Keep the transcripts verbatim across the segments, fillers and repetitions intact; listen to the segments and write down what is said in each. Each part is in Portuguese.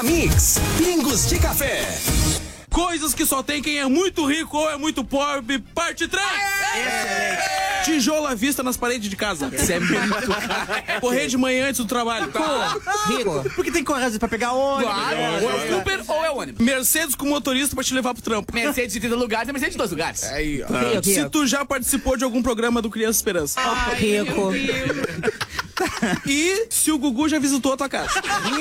Na Mix, Pingos de Café. Coisas que só tem quem é muito rico ou é muito pobre, parte três. Excelente. Tijolo à vista nas paredes de casa. Isso é muito. Correr de manhã antes do trabalho. Rico. Porque tem coragem pra pegar ônibus. Claro. Ou é o Uber ou é o ônibus. Mercedes com motorista pra te levar pro trampo. Mercedes de trinta lugares é Mercedes de dois lugares. Aí, ó. Rico, Se rico. tu já participou de algum programa do Criança Esperança. Rico. E se o Gugu já visitou a tua casa.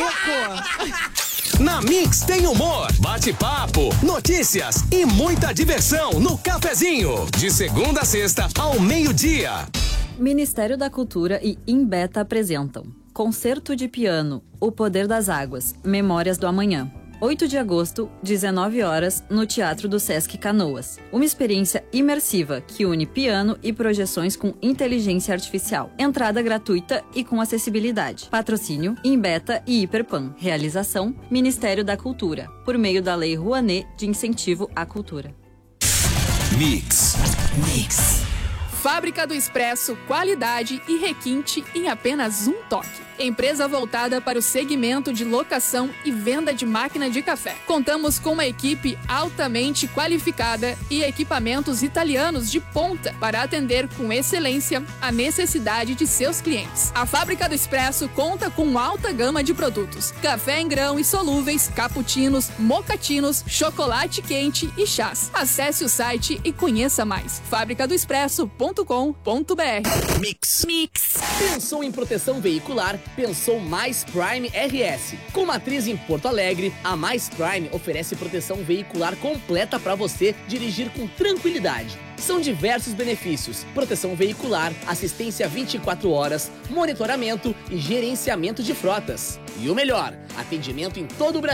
Rico. Na Mix tem humor, bate-papo, notícias e muita diversão no cafezinho. De segunda a sexta ao meio-dia. Ministério da Cultura e Imbeta apresentam Concerto de Piano, O Poder das Águas, Memórias do Amanhã. oito de agosto, dezenove horas, no Teatro do Sesc Canoas. Uma experiência imersiva que une piano e projeções com inteligência artificial. Entrada gratuita e com acessibilidade. Patrocínio, Imbeta e Hiperpan. Realização, Ministério da Cultura, por meio da Lei Rouanet de Incentivo à Cultura. Mix. Mix. Fábrica do Expresso, qualidade e requinte em apenas um toque. Empresa voltada para o segmento de locação e venda de máquina de café. Contamos com uma equipe altamente qualificada e equipamentos italianos de ponta para atender com excelência a necessidade de seus clientes. A Fábrica do Expresso conta com alta gama de produtos: café em grão e solúveis, cappuccinos, mocatinos, chocolate quente e chás. Acesse o site e conheça mais. fábrica do expresso ponto com ponto br. Mix. Mix. Pensou em proteção veicular? Pensou Mais Prime R S. Com matriz em Porto Alegre, a Mais Prime oferece proteção veicular completa para você dirigir com tranquilidade. São diversos benefícios: proteção veicular, assistência vinte e quatro horas, monitoramento e gerenciamento de frotas. E o melhor, atendimento em todo o Brasil.